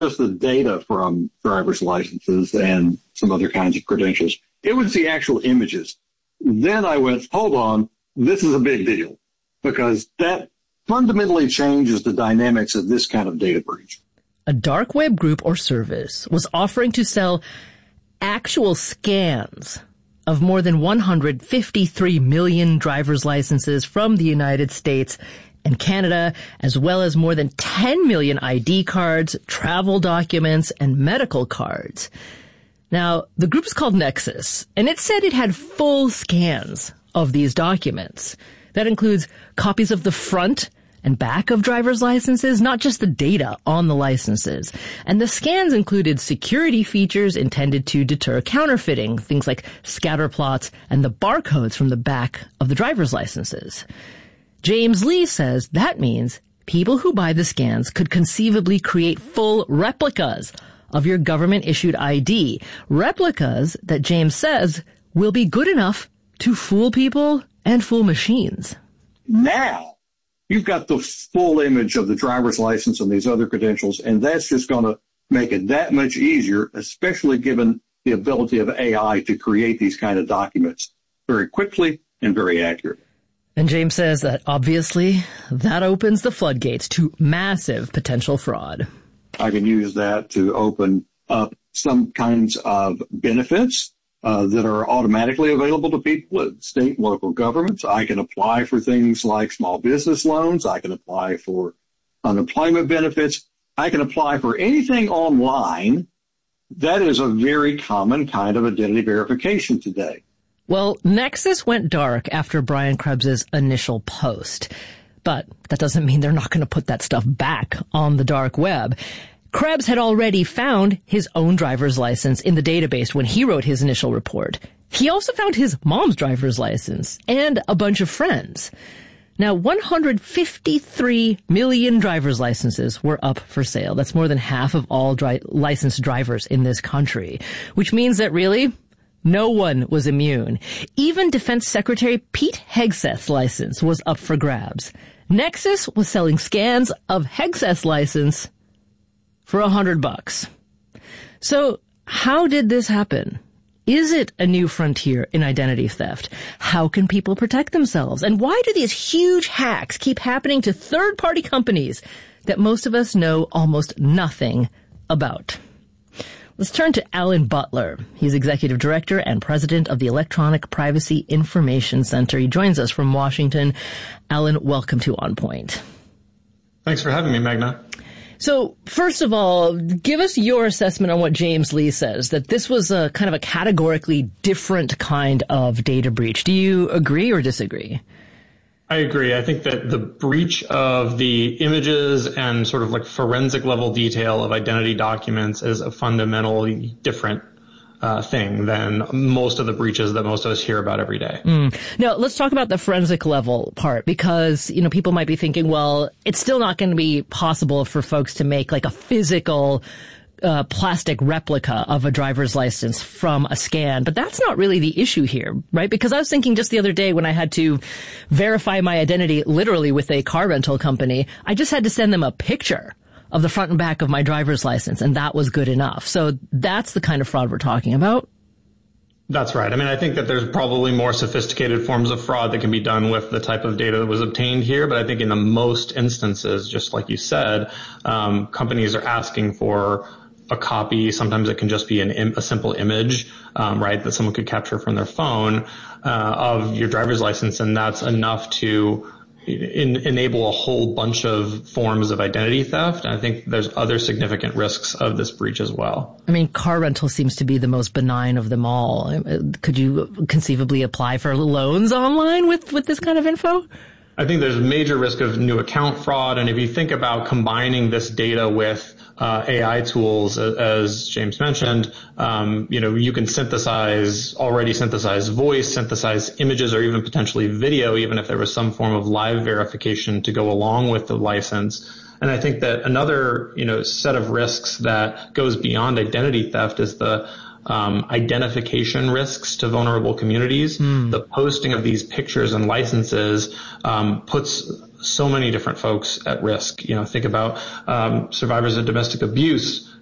just the data from driver's licenses and some other kinds of credentials. It was the actual images. Then I went, hold on, this is a big deal, because that fundamentally changes the dynamics of this kind of data breach. A dark web group or service was offering to sell actual scans of more than 153 million driver's licenses from the United States and Canada, as well as more than 10 million ID cards, travel documents, and medical cards. Now, the group is called Nexus, and it said it had full scans of these documents. That includes copies of the front and back of driver's licenses, not just the data on the licenses. And the scans included security features intended to deter counterfeiting, things like scatter plots and the barcodes from the back of the driver's licenses. James Lee says that means people who buy the scans could conceivably create full replicas of your government-issued ID, replicas that James says will be good enough to fool people and fool machines. Now, you've got the full image of the driver's license and these other credentials, and that's just going to make it that much easier, especially given the ability of AI to create these kind of documents very quickly and very accurately. And James says that obviously that opens the floodgates to massive potential fraud. I can use that to open up some kinds of benefits that are automatically available to people at state and local governments. I can apply for things like small business loans. I can apply for unemployment benefits. I can apply for anything online. That is a very common kind of identity verification today. Well, Nexus went dark after Brian Krebs' initial post. But that doesn't mean they're not going to put that stuff back on the dark web. Krebs had already found his own driver's license in the database when he wrote his initial report. He also found his mom's driver's license and a bunch of friends. Now, 153 million driver's licenses were up for sale. That's more than half of all licensed drivers in this country, which means that really no one was immune. Even Defense Secretary Pete Hegseth's license was up for grabs. Nexus was selling scans of Hegseth's license for $100. So how did this happen? Is it a new frontier in identity theft? How can people protect themselves? And why do these huge hacks keep happening to third-party companies that most of us know almost nothing about? Let's turn to Alan Butler. He's executive director and president of the Electronic Privacy Information Center. He joins us from Washington. Alan, welcome to On Point. Thanks for having me, Magna. So, first of all, give us your assessment on what James Lee says, that this was a kind of a categorically different kind of data breach. Do you agree or disagree? I agree. I think that the breach of the images and sort of like forensic level detail of identity documents is a fundamentally different thing than most of the breaches that most of us hear about every day. Now, let's talk about the forensic level part, because, you know, people might be thinking, well, it's still not going to be possible for folks to make like a physical plastic replica of a driver's license from a scan. But that's not really the issue here, right? Because I was thinking just the other day when I had to verify my identity literally with a car rental company, I just had to send them a picture of the front and back of my driver's license, and that was good enough. So that's the kind of fraud we're talking about. That's right. I mean, I think that there's probably more sophisticated forms of fraud that can be done with the type of data that was obtained here. But I think in the most instances, just like you said, companies are asking for a copy. Sometimes it can just be a simple image, right, that someone could capture from their phone of your driver's license, and that's enough to enable a whole bunch of forms of identity theft. And I think there's other significant risks of this breach as well. I mean, car rental seems to be the most benign of them all. Could you conceivably apply for loans online with this kind of info? I think there's a major risk of new account fraud. And if you think about combining this data with AI tools, as James mentioned, you can already synthesize voice, synthesize images, or even potentially video, even if there was some form of live verification to go along with the license. And I think that another, set of risks that goes beyond identity theft is the identification risks to vulnerable communities. The posting of these pictures and licenses puts so many different folks at risk. Think about survivors of domestic abuse